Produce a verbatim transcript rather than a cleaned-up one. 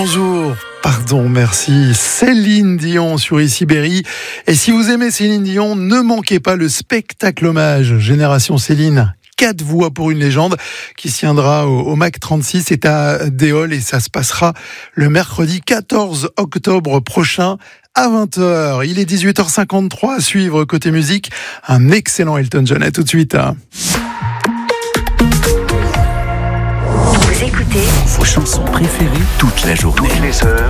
bonjour. Pardon, merci. Céline Dion sur Ici Berry. Et si vous aimez Céline Dion, ne manquez pas le spectacle hommage Génération Céline. Quatre voix pour une légende qui se tiendra au, au Mac trente-six. C'est à Déol et ça se passera le mercredi quatorze octobre prochain à vingt heures. Il est dix-huit heures cinquante-trois à suivre côté musique. Un excellent Elton John. À tout de suite. Vous écoutez vos chansons préférées toute la journée. toutes les heures.